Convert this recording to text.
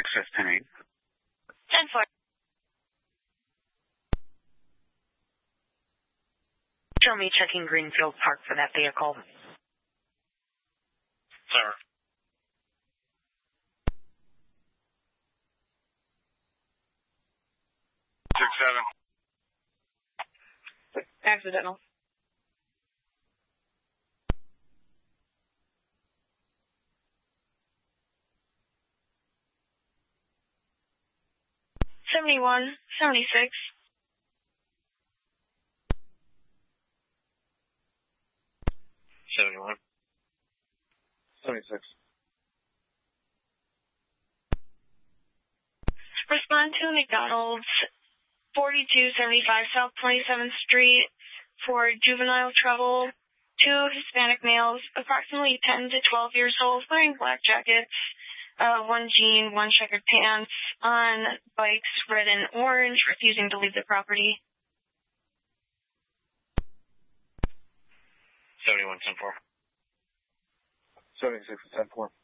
access 10-8. 10-4. Show me checking Greenfield Park for that vehicle. Sir. 6-7. Accidental. $71, $76. 71. 76. Respond to McDonald's 4275 South 27th Street for juvenile trouble. 2 Hispanic males, approximately 10 to 12 years old, wearing black jackets, 1 jean, 1 checkered pants, on bikes red and orange, refusing to leave the property. 71, 10-4. 76, 10-4.